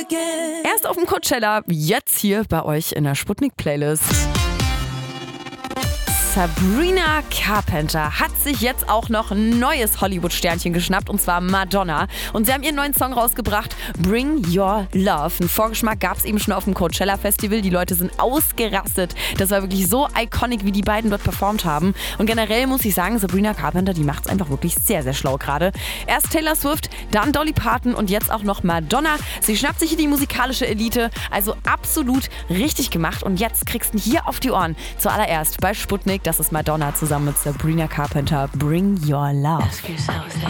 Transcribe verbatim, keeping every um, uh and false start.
Erst auf dem Coachella, jetzt hier bei euch in der Sputnik-Playlist. Sabrina Carpenter hat sich jetzt auch noch ein neues Hollywood-Sternchen geschnappt, und zwar Madonna. Und sie haben ihren neuen Song rausgebracht, Bring Your Love. Einen Vorgeschmack gab es eben schon auf dem Coachella-Festival. Die Leute sind ausgerastet. Das war wirklich so iconic, wie die beiden dort performt haben. Und generell muss ich sagen, Sabrina Carpenter, die macht es einfach wirklich sehr, sehr schlau gerade. Erst Taylor Swift, dann Dolly Parton und jetzt auch noch Madonna. Sie schnappt sich hier die musikalische Elite. Also absolut richtig gemacht. Und jetzt kriegst du hier auf die Ohren. Zuallererst bei Sputnik. Das ist Madonna zusammen mit Sabrina Carpenter. Bring Your Love.